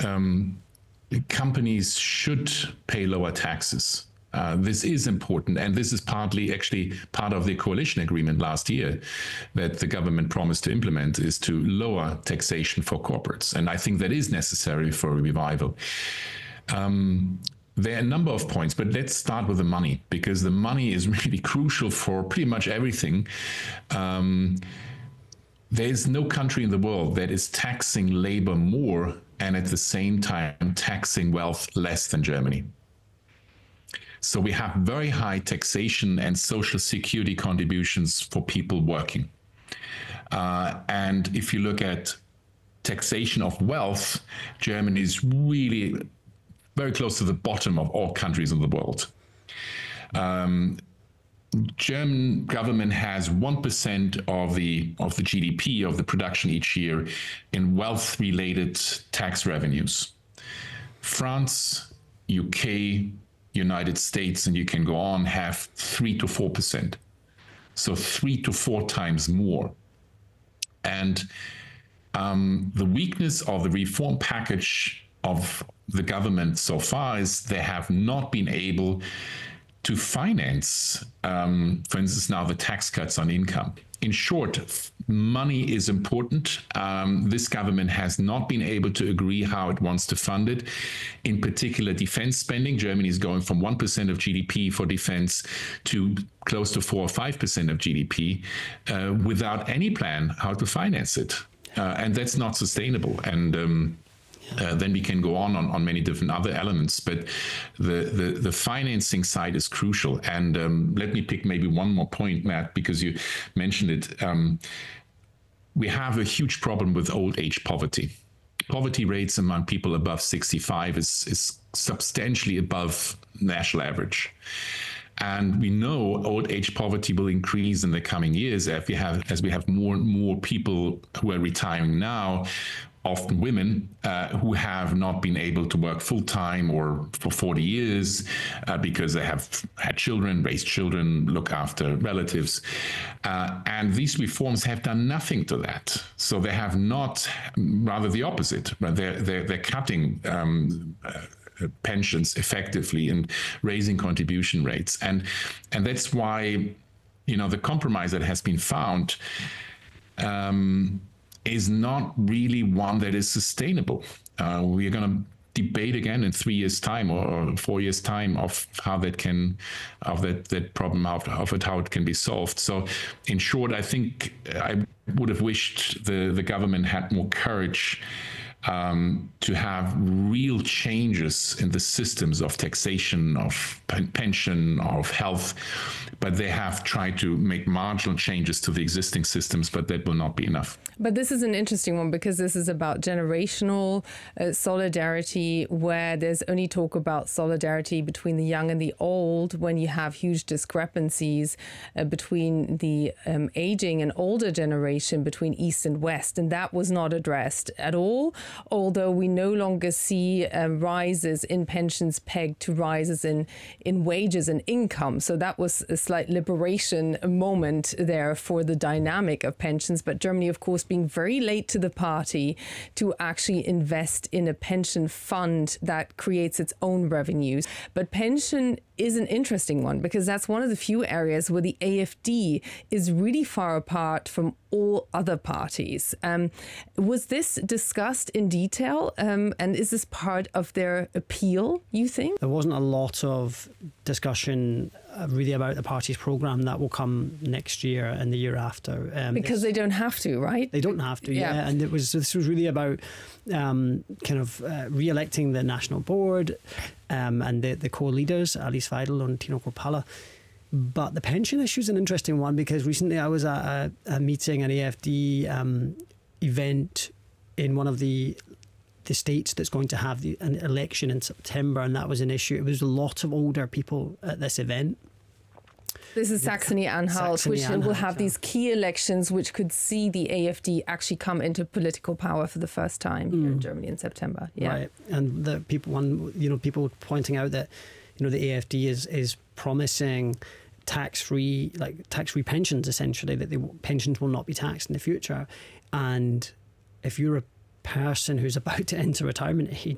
companies should pay lower taxes. This is important, and this is partly actually part of the coalition agreement last year that the government promised to implement, is to lower taxation for corporates. And I think that is necessary for a revival. There are a number of points, but let's start with the money, because the money is really crucial for pretty much everything. There's no country in the world that is taxing labor more and at the same time taxing wealth less than Germany. So we have very high taxation and social security contributions for people working. And if you look at taxation of wealth, Germany is really very close to the bottom of all countries in the world. German government has 1% of the GDP, of the production each year, in wealth-related tax revenues. France, UK, United States, and you can go on, have 3 to 4%. So 3 to 4 times more. And the weakness of the reform package of the government so far is they have not been able to finance, for instance, now the tax cuts on income. In short, money is important. This government has not been able to agree how it wants to fund it. In particular, defense spending. Germany is going from 1% of GDP for defense to close to 4 or 5% of GDP without any plan how to finance it. And that's not sustainable. And then we can go on many different other elements, but the financing side is crucial. And let me pick maybe one more point, Matt, because you mentioned it. We have a huge problem with old age poverty. Poverty rates among people above 65 is substantially above national average. And we know old age poverty will increase in the coming years as we have more and more people who are retiring now, often women who have not been able to work full-time or for 40 years because they have had children, raised children, look after relatives. And these reforms have done nothing to that. So they have not, rather the opposite, but they're cutting pensions effectively and raising contribution rates. And that's why, the compromise that has been found is not really one that is sustainable. We're going to debate again in 3 years' time or 4 years' time of how that problem, how it can be solved. So in short, I think I would have wished the government had more courage to have real changes in the systems of taxation, of pension, of health, but they have tried to make marginal changes to the existing systems, but that will not be enough. But this is an interesting one because this is about generational solidarity, where there's only talk about solidarity between the young and the old when you have huge discrepancies between the aging and older generation, between East and West. And that was not addressed at all, although we no longer see rises in pensions pegged to rises in wages and income. So that was a slight liberation moment there for the dynamic of pensions. But Germany, of course, being very late to the party to actually invest in a pension fund that creates its own revenues. But pension is an interesting one because that's one of the few areas where the AfD is really far apart from all other parties. Was this discussed in detail? And is this part of their appeal, you think? There wasn't a lot of discussion really about the party's programme that will come next year and the year after. Because they don't have to, right? They don't have to, yeah. And this was really about re-electing the National Board and the co-leaders, Alice Weidel and Tino Kruppalla. But the pension issue is an interesting one because recently I was at a meeting, an AfD event in one of the states that's going to have an election in September, and that was an issue. It was a lot of older people at this event. This is Saxony-Anhalt, which will have these key elections which could see the AfD actually come into political power for the first time here in Germany in September. Yeah. Right. And the people pointing out that, the AfD is promising tax-free pensions, essentially, that the pensions will not be taxed in the future. And if you're a person who's about to enter retirement age,